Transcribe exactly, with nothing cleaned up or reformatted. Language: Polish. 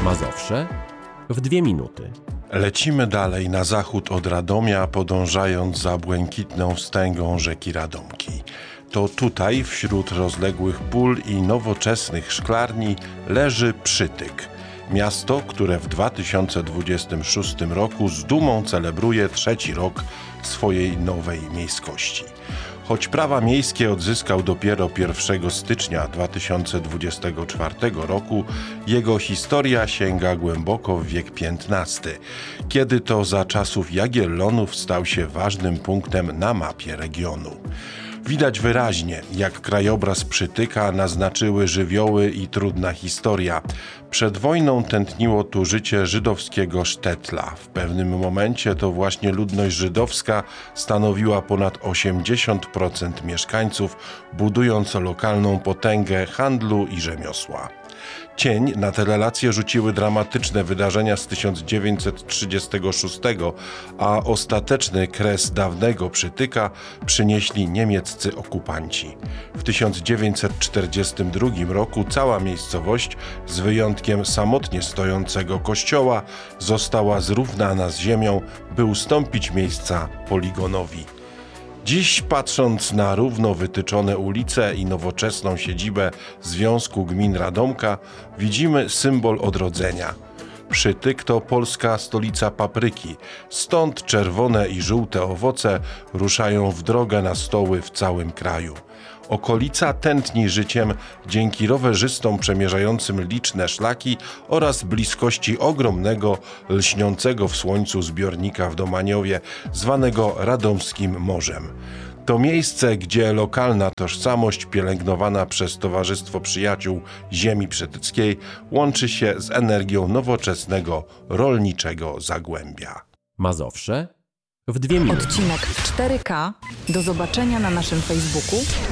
Mazowsze w dwie minuty. Lecimy dalej na zachód od Radomia, podążając za błękitną wstęgą rzeki Radomki. To tutaj, wśród rozległych pól i nowoczesnych szklarni, leży Przytyk. Miasto, które w dwa tysiące dwudziestym szóstym roku z dumą celebruje trzeci rok swojej nowej miejskości. Choć prawa miejskie odzyskał dopiero pierwszego stycznia dwa tysiące dwudziestego czwartego roku, jego historia sięga głęboko w wiek piętnasty, kiedy to za czasów Jagiellonów stał się ważnym punktem na mapie regionu. Widać wyraźnie, jak krajobraz Przytyka naznaczyły żywioły i trudna historia. Przed wojną tętniło tu życie żydowskiego sztetla. W pewnym momencie to właśnie ludność żydowska stanowiła ponad osiemdziesiąt procent mieszkańców, budując lokalną potęgę handlu i rzemiosła. Cień na tę relację rzuciły dramatyczne wydarzenia z tysiąc dziewięćset trzydziestego szóstego, a ostateczny kres dawnego Przytyka przynieśli niemieccy okupanci. W tysiąc dziewięćset czterdziestym drugim roku cała miejscowość, z wyjątkiem samotnie stojącego kościoła, została zrównana z ziemią, by ustąpić miejsca poligonowi. Dziś, patrząc na równo wytyczone ulice i nowoczesną siedzibę Związku Gmin Radomka, widzimy symbol odrodzenia. Przytyk to polska stolica papryki, stąd czerwone i żółte owoce ruszają w drogę na stoły w całym kraju. Okolica tętni życiem dzięki rowerzystom przemierzającym liczne szlaki oraz bliskości ogromnego, lśniącego w słońcu zbiornika w Domaniowie, zwanego Radomskim Morzem. To miejsce, gdzie lokalna tożsamość pielęgnowana przez Towarzystwo Przyjaciół Ziemi Przytyckiej łączy się z energią nowoczesnego, rolniczego Zagłębia. Mazowsze w dwie minuty. Odcinek cztery K. Do zobaczenia na naszym Facebooku